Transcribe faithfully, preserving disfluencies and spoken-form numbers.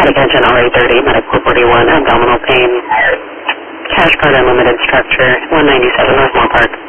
Medic engine R A thirty, Medic four forty-one, abdominal pain. Cash card unlimited structure, one ninety-seven Northmore Park.